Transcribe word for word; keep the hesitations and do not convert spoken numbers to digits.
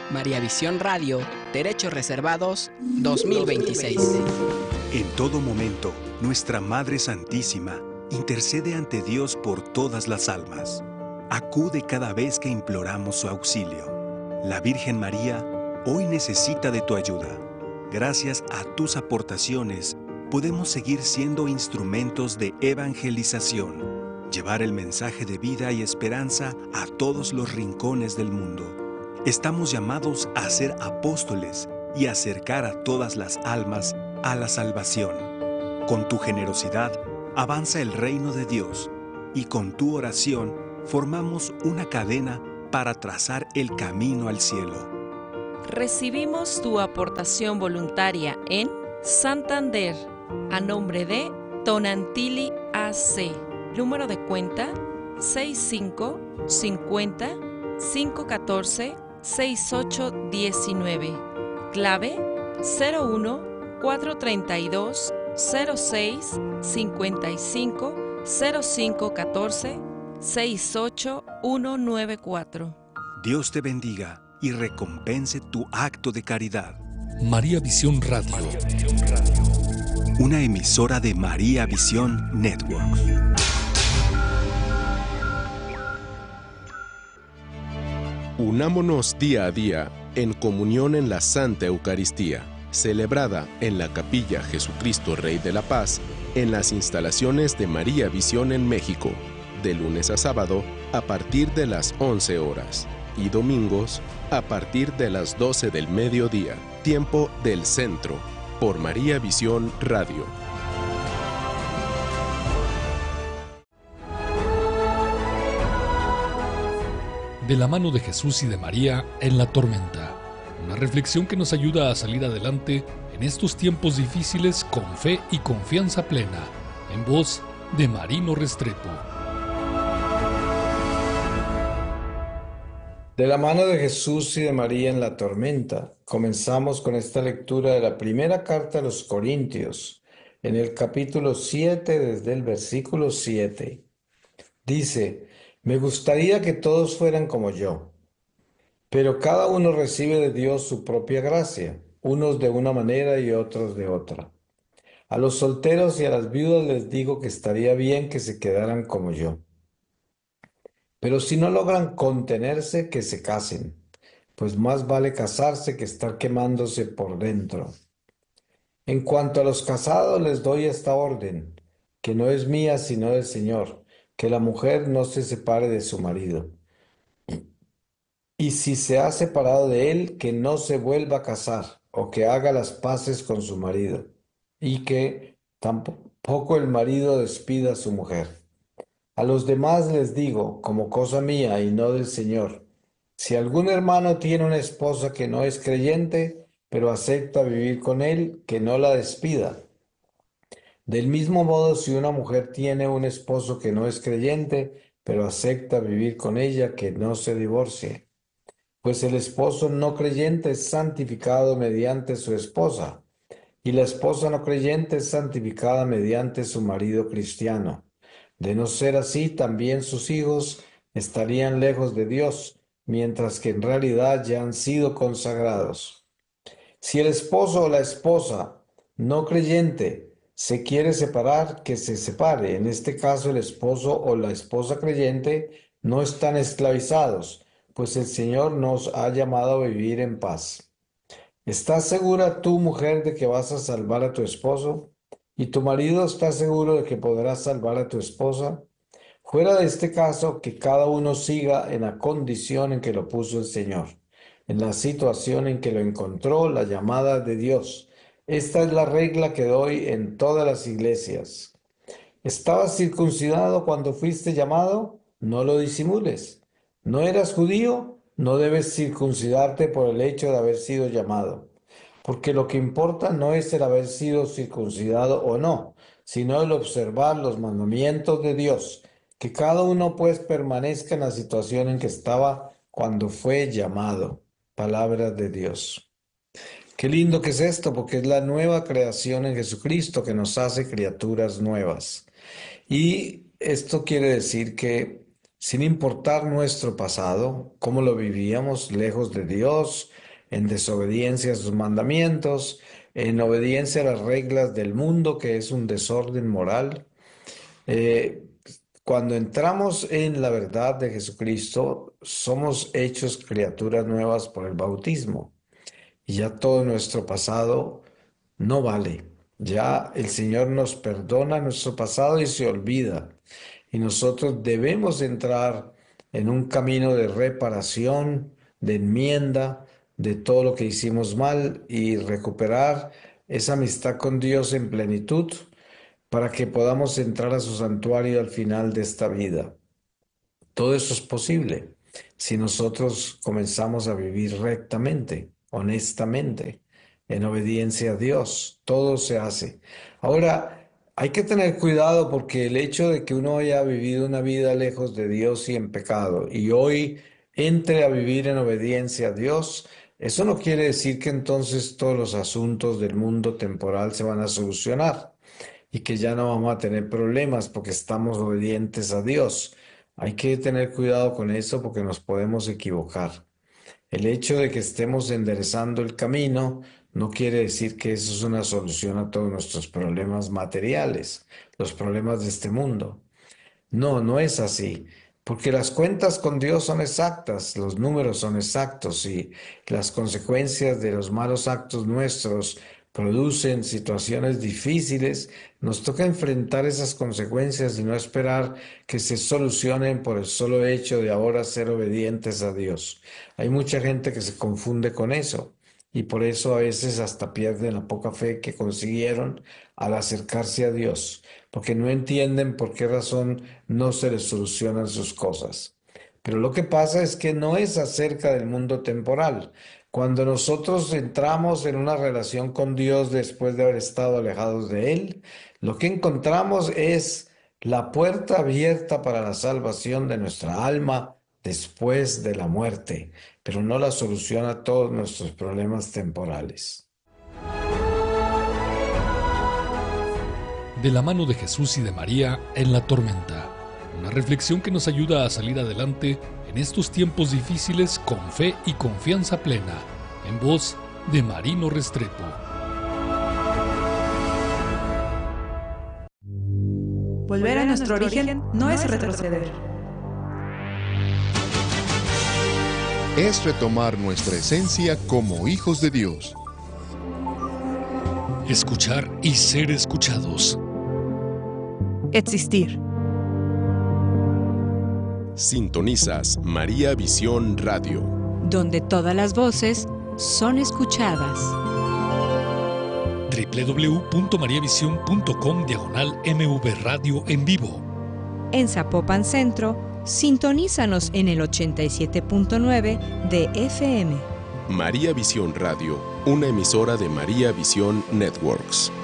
María Visión Radio, Derechos Reservados, dos mil veintiséis. En todo momento, nuestra Madre Santísima intercede ante Dios por todas las almas. Acude cada vez que imploramos su auxilio. La Virgen María hoy necesita de tu ayuda. Gracias a tus aportaciones, podemos seguir siendo instrumentos de evangelización, llevar el mensaje de vida y esperanza a todos los rincones del mundo. Estamos llamados a ser apóstoles y acercar a todas las almas a la salvación. Con tu generosidad, avanza el reino de Dios y con tu oración formamos una cadena para trazar el camino al cielo. Recibimos tu aportación voluntaria en Santander, a nombre de Tonantili A C, número de cuenta seis cinco cincuenta cinco catorce sesenta y ocho diecinueve, clave cero uno cuatro treinta y dos cero seis cincuenta y cinco cero cinco catorce sesenta y ocho ciento noventa y cuatro. Dios te bendiga y recompense tu acto de caridad. María Visión Radio. Una emisora de María Visión Network. Unámonos día a día en comunión en la Santa Eucaristía, celebrada en la Capilla Jesucristo Rey de la Paz, en las instalaciones de María Visión en México, de lunes a sábado a partir de las once horas y domingos a partir de las doce del mediodía, tiempo del centro, por María Visión Radio. De la mano de Jesús y de María en la tormenta. Una reflexión que nos ayuda a salir adelante en estos tiempos difíciles con fe y confianza plena. En voz de Marino Restrepo. De la mano de Jesús y de María en la tormenta, comenzamos con esta lectura de la primera carta a los Corintios, en el capítulo siete, desde el versículo siete. Dice: me gustaría que todos fueran como yo, pero cada uno recibe de Dios su propia gracia, unos de una manera y otros de otra. A los solteros y a las viudas les digo que estaría bien que se quedaran como yo. Pero si no logran contenerse, que se casen, pues más vale casarse que estar quemándose por dentro. En cuanto a los casados, les doy esta orden, que no es mía sino del Señor, que la mujer no se separe de su marido. Y si se ha separado de él, que no se vuelva a casar, o que haga las paces con su marido, y que tampoco el marido despida a su mujer. A los demás les digo, como cosa mía y no del Señor, si algún hermano tiene una esposa que no es creyente, pero acepta vivir con él, que no la despida. Del mismo modo, si una mujer tiene un esposo que no es creyente, pero acepta vivir con ella, que no se divorcie. Pues el esposo no creyente es santificado mediante su esposa, y la esposa no creyente es santificada mediante su marido cristiano. De no ser así, también sus hijos estarían lejos de Dios, mientras que en realidad ya han sido consagrados. Si el esposo o la esposa no creyente se quiere separar, que se separe. En este caso, el esposo o la esposa creyente no están esclavizados, pues el Señor nos ha llamado a vivir en paz. ¿Estás segura tú, mujer, de que vas a salvar a tu esposo? ¿Y tu marido está seguro de que podrás salvar a tu esposa? Fuera de este caso, que cada uno siga en la condición en que lo puso el Señor, en la situación en que lo encontró, la llamada de Dios. Esta es la regla que doy en todas las iglesias. ¿Estabas circuncidado cuando fuiste llamado? No lo disimules. ¿No eras judío? No debes circuncidarte por el hecho de haber sido llamado. Porque lo que importa no es el haber sido circuncidado o no, sino el observar los mandamientos de Dios, que cada uno pues permanezca en la situación en que estaba cuando fue llamado. Palabra de Dios. Qué lindo que es esto, porque es la nueva creación en Jesucristo que nos hace criaturas nuevas. Y esto quiere decir que sin importar nuestro pasado, cómo lo vivíamos lejos de Dios, en desobediencia a sus mandamientos, en obediencia a las reglas del mundo, que es un desorden moral. Eh, cuando entramos en la verdad de Jesucristo, somos hechos criaturas nuevas por el bautismo. Y ya todo nuestro pasado no vale. Ya el Señor nos perdona nuestro pasado y se olvida. Y nosotros debemos entrar en un camino de reparación, de enmienda, de todo lo que hicimos mal y recuperar esa amistad con Dios en plenitud para que podamos entrar a su santuario al final de esta vida. Todo eso es posible si nosotros comenzamos a vivir rectamente, honestamente, en obediencia a Dios. Todo se hace. Ahora, hay que tener cuidado porque el hecho de que uno haya vivido una vida lejos de Dios y en pecado y hoy entre a vivir en obediencia a Dios, eso no quiere decir que entonces todos los asuntos del mundo temporal se van a solucionar y que ya no vamos a tener problemas porque estamos obedientes a Dios. Hay que tener cuidado con eso porque nos podemos equivocar. El hecho de que estemos enderezando el camino no quiere decir que eso es una solución a todos nuestros problemas materiales, los problemas de este mundo. No, no es así, porque las cuentas con Dios son exactas, los números son exactos y las consecuencias de los malos actos nuestros producen situaciones difíciles. Nos toca enfrentar esas consecuencias y no esperar que se solucionen por el solo hecho de ahora ser obedientes a Dios. Hay mucha gente que se confunde con eso y por eso a veces hasta pierden la poca fe que consiguieron al acercarse a Dios, porque no entienden por qué razón no se les solucionan sus cosas. Pero lo que pasa es que no es acerca del mundo temporal. Cuando nosotros entramos en una relación con Dios después de haber estado alejados de Él, lo que encontramos es la puerta abierta para la salvación de nuestra alma después de la muerte, pero no la solución a todos nuestros problemas temporales. De la mano de Jesús y de María en la tormenta. Una reflexión que nos ayuda a salir adelante en estos tiempos difíciles con fe y confianza plena. En voz de Marino Restrepo. Volver a nuestro origen no es retroceder. Es retomar nuestra esencia como hijos de Dios. Escuchar y ser escuchados. Existir. Sintonizas María Visión Radio, donde todas las voces son escuchadas. doble u doble u doble u punto maría visión punto com diagonal M V Radio en vivo. En Zapopan Centro, sintonízanos en el ochenta y siete punto nueve de F M. María Visión Radio, una emisora de María Visión Networks.